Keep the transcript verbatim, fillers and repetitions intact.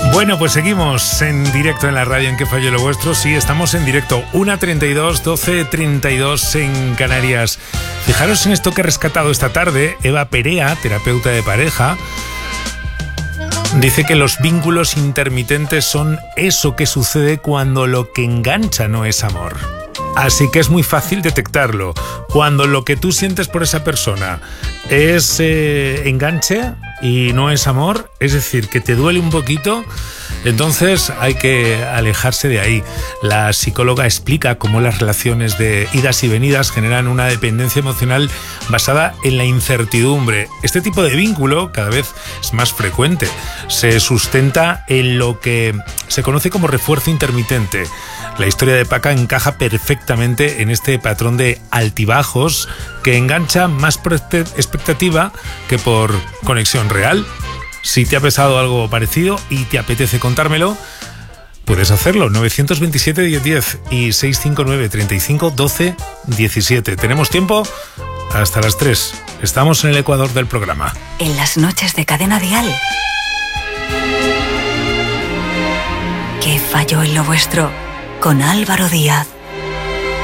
Bueno, pues seguimos en directo en la radio en Que Falló Lo Vuestro. Sí, estamos en directo, una treinta y dos, doce treinta y dos en Canarias. Fijaros en esto que he rescatado esta tarde. Eva Perea, terapeuta de pareja, dice que los vínculos intermitentes son eso que sucede cuando lo que engancha no es amor. Así que es muy fácil detectarlo. Cuando lo que tú sientes por esa persona es eh, enganche y no es amor, es decir, que te duele un poquito, entonces hay que alejarse de ahí. La psicóloga explica cómo las relaciones de idas y venidas generan una dependencia emocional basada en la incertidumbre. Este tipo de vínculo cada vez es más frecuente. Se sustenta en lo que se conoce como refuerzo intermitente. La historia de Paca encaja perfectamente en este patrón de altibajos que engancha más por expectativa que por conexión real. Si te ha pasado algo parecido y te apetece contármelo, puedes hacerlo. nueve dos siete, diez diez y seis cinco nueve, treinta y cinco, doce, diecisiete. Tenemos tiempo hasta las tres. Estamos en el ecuador del programa. En las noches de Cadena Dial. ¿Qué falló en lo vuestro? Con Álvaro Díaz.